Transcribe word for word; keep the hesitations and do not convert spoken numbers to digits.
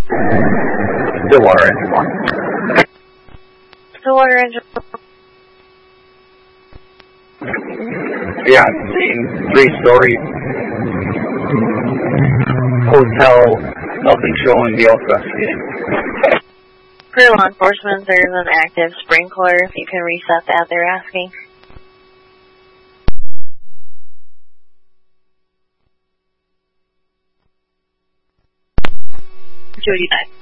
Stillwater Engine one. Stillwater Engine Yeah, same three-story hotel, nothing showing the outside seating. For law enforcement, there's an active sprinkler. If you can reset that, they're asking. Jody nine.